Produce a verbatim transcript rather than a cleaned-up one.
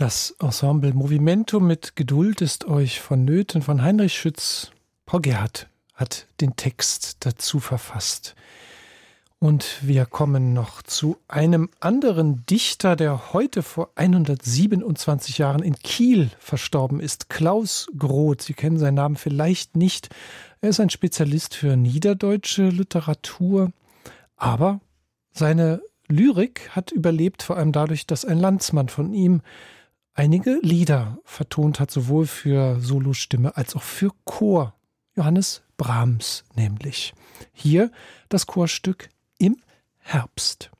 Das Ensemble Movimento mit Geduld ist euch vonnöten von Heinrich Schütz. Paul Gerhardt hat den Text dazu verfasst. Und wir kommen noch zu einem anderen Dichter, der heute vor hundertsiebenundzwanzig Jahren in Kiel verstorben ist. Klaus Groth. Sie kennen seinen Namen vielleicht nicht. Er ist ein Spezialist für niederdeutsche Literatur. Aber seine Lyrik hat überlebt, vor allem dadurch, dass ein Landsmann von ihm einige Lieder vertont hat, sowohl für Solostimme als auch für Chor. Johannes Brahms nämlich. Hier das Chorstück Im Herbst.